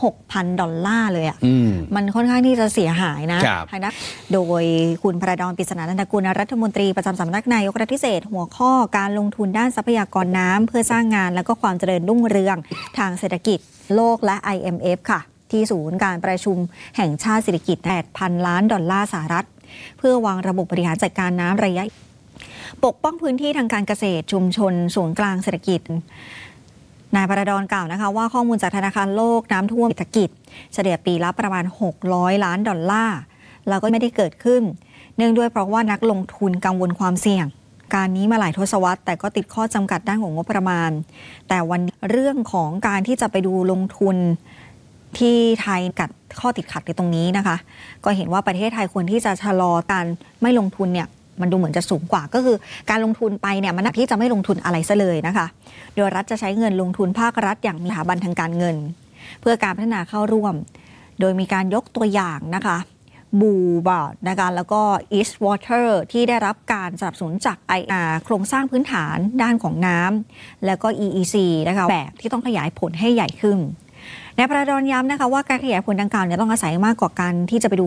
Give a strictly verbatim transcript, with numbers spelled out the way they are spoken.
หกพัน ดอลลาร์เลยอ่ะมันค่อนข้างที่จะเสียหายนะทางด้านโดยคุณพระดอน ปริศนานันทกุลรัฐมนตรีประจำสำนักนายกรัฐมนตรีพิเศษหัวข้อการลงทุนด้านทรัพยากรน้ำเพื่อสร้างงานและก็ความเจริญรุ่งเรืองทางเศรษฐกิจโลกและ ไอ เอ็ม เอฟ ค่ะที่ศูนย์การประชุมแห่งชาติเศรษฐกิจ แปดพัน ล้านดอลลาร์สหรัฐเพื่อวางระบบบริหารจัดการน้ำระยะปกป้องพื้นที่ทางการเกษตรชุมชนศูนย์กลางเศรษฐกิจนายพระดอนกล่าวนะคะว่าข้อมูลจากธนาคารโลกน้ำท่วมเศรษฐกิจเฉลี่ยปีละประมาณหกร้อยล้านดอลลาร์แล้วก็ไม่ได้เกิดขึ้นเนื่องด้วยเพราะว่านักลงทุนกังวลความเสี่ยงการนี้มาหลายทศวรรษแต่ก็ติดข้อจำกัดด้านของงบประมาณแต่วันเรื่องของการที่จะไปดูลงทุนที่ไทยกัดข้อติดขัดในตรงนี้นะคะก็เห็นว่าประเทศไทยควรที่จะชะลอการไม่ลงทุนเนี่ยมันดูเหมือนจะสูงกว่าก็คือการลงทุนไปเนี่ยมันหนักที่จะไม่ลงทุนอะไรซะเลยนะคะโดยรัฐจะใช้เงินลงทุนภาครัฐอย่างมีสถาบันทางการเงินเพื่อการพัฒนาเข้าร่วมโดยมีการยกตัวอย่างนะคะบูบาร์ดนะคะแล้วก็ East Water ที่ได้รับการสนับสนุนจาก ไอ อาร์ โครงสร้างพื้นฐานด้านของน้ำแล้วก็ อี อี ซี นะคะแบบที่ต้องขยายผลให้ใหญ่ขึ้นนายพระดอนย้ำนะคะว่าการขยายผลดังกล่าวเนี่ยต้องอาศัยมากกว่าการที่จะไปดู